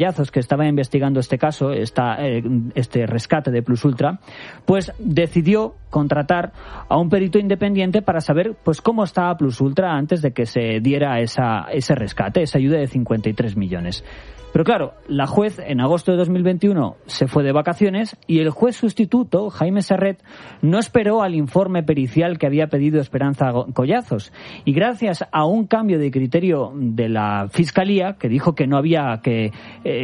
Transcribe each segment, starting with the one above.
que estaba investigando este caso, este rescate de Plus Ultra, pues decidió contratar a un perito independiente para saber pues cómo estaba Plus Ultra antes de que se diera ese rescate, esa ayuda de 53 millones. Pero claro, la juez en agosto de 2021 se fue de vacaciones y el juez sustituto, Jaime Serret, no esperó al informe pericial que había pedido Esperanza Collazos. Y gracias a un cambio de criterio de la Fiscalía, que dijo que no había que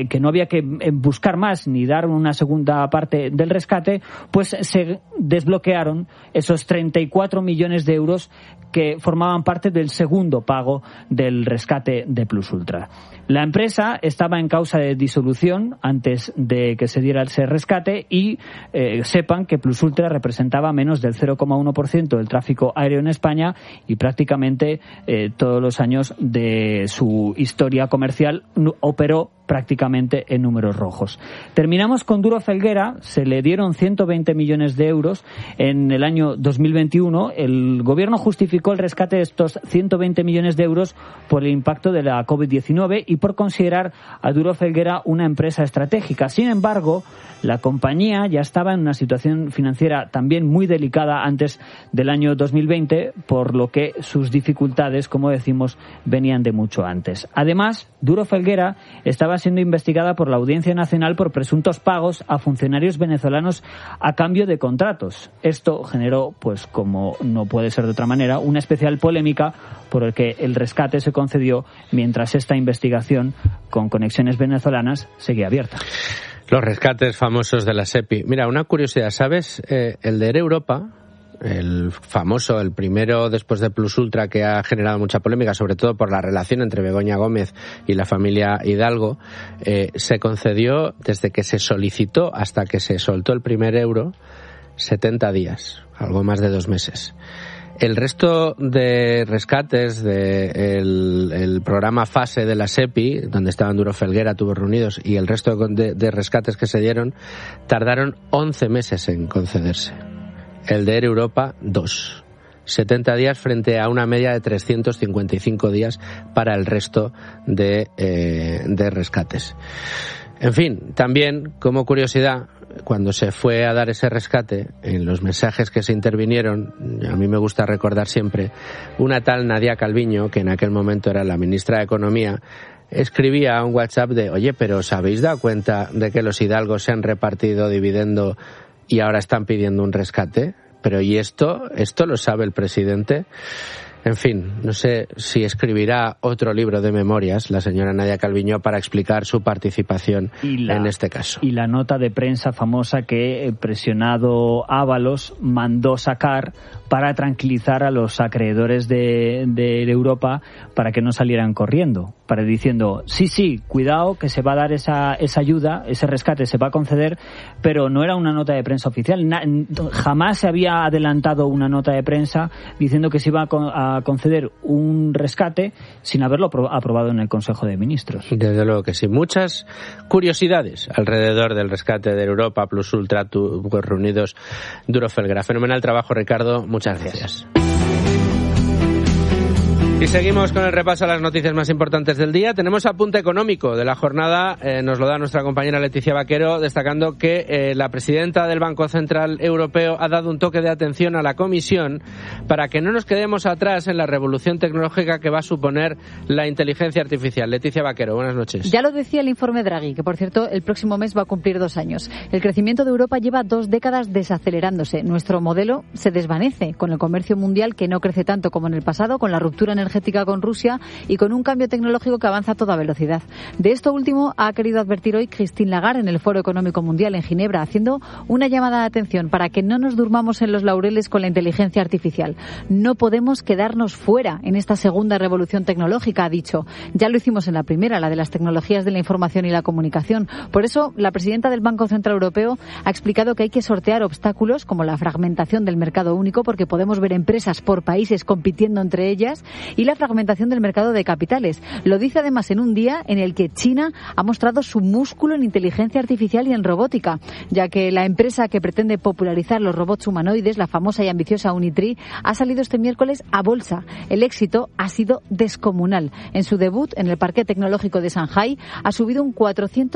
buscar más ni dar una segunda parte del rescate, pues se desbloquearon esos 34 millones de euros que formaban parte del segundo pago del rescate de Plus Ultra. La empresa estaba en causa de disolución antes de que se diera ese rescate y sepan que Plus Ultra representaba menos del 0,1% del tráfico aéreo en España y prácticamente todos los años de su historia comercial operó prácticamente en números rojos. Terminamos con Duro Felguera. Se le dieron 120 millones de euros en el año 2021. El gobierno justificó el rescate de estos 120 millones de euros por el impacto de la COVID-19 y por considerar a Duro Felguera una empresa estratégica. Sin embargo, la compañía ya estaba en una situación financiera también muy delicada antes del año 2020, por lo que sus dificultades, como decimos, venían de mucho antes. Además, Duro Felguera estaba siendo investigada por la Audiencia Nacional por presuntos pagos a funcionarios venezolanos a cambio de contratos. Esto generó, pues como no puede ser de otra manera, una especial polémica por el que el rescate se concedió mientras esta investigación con conexiones venezolanas seguía abierta. Los rescates famosos de la SEPI. Mira, una curiosidad, ¿sabes? El de Air Europa, el famoso, el primero después de Plus Ultra, que ha generado mucha polémica, sobre todo por la relación entre Begoña Gómez y la familia Hidalgo, se concedió desde que se solicitó hasta que se soltó el primer euro 70 días, algo más de 2 meses. El resto de rescates del programa FASE de la SEPI, donde estaban Duro Felguera, Tubos Reunidos, y el resto de rescates que se dieron, tardaron 11 meses en concederse. El de Air Europa, 2. 70 días frente a una media de 355 días para el resto de rescates. En fin, también, como curiosidad, cuando se fue a dar ese rescate, en los mensajes que se intervinieron, a mí me gusta recordar siempre, una tal Nadia Calviño, que en aquel momento era la ministra de Economía, escribía un WhatsApp de: oye, pero ¿os habéis dado cuenta de que los hidalgos se han repartido dividendo y ahora están pidiendo un rescate? Pero ¿y esto lo sabe el presidente? En fin, no sé si escribirá otro libro de memorias la señora Nadia Calviño para explicar su participación en este caso. Y la nota de prensa famosa que, presionado Ábalos, mandó sacar para tranquilizar a los acreedores de Europa para que no salieran corriendo, para diciendo: sí, cuidado, que se va a dar esa ayuda, ese rescate se va a conceder, pero no era una nota de prensa oficial. Jamás se había adelantado una nota de prensa diciendo que se iba a conceder un rescate sin haberlo aprobado en el Consejo de Ministros. Desde luego que sí. Muchas curiosidades alrededor del rescate de Europa, Plus Ultra, Tubos Reunidos, Duro Felguera. Fenomenal trabajo, Ricardo. Muchas gracias. Y seguimos con el repaso a las noticias más importantes del día. Tenemos apunte económico de la jornada, nos lo da nuestra compañera Leticia Vaquero, destacando que la presidenta del Banco Central Europeo ha dado un toque de atención a la Comisión para que no nos quedemos atrás en la revolución tecnológica que va a suponer la inteligencia artificial. Leticia Vaquero, buenas noches. Ya lo decía el informe Draghi, que por cierto el próximo mes va a cumplir 2 años. El crecimiento de Europa lleva 2 décadas desacelerándose. Nuestro modelo se desvanece con el comercio mundial que no crece tanto como en el pasado, con la ruptura energética con Rusia y con un cambio tecnológico que avanza a toda velocidad. De esto último ha querido advertir hoy Christine Lagarde en el Foro Económico Mundial en Ginebra, haciendo una llamada de atención para que no nos durmamos en los laureles con la inteligencia artificial. No podemos quedarnos fuera en esta segunda revolución tecnológica, ha dicho. Ya lo hicimos en la primera, la de las tecnologías de la información y la comunicación. Por eso, la presidenta del Banco Central Europeo ha explicado que hay que sortear obstáculos como la fragmentación del mercado único, porque podemos ver empresas por países compitiendo entre ellas, y la fragmentación del mercado de capitales. Lo dice además en un día en el que China ha mostrado su músculo en inteligencia artificial y en robótica, ya que la empresa que pretende popularizar los robots humanoides, la famosa y ambiciosa Unitree, ha salido este miércoles a bolsa. El éxito ha sido descomunal. En su debut en el Parque Tecnológico de Shanghái ha subido un 400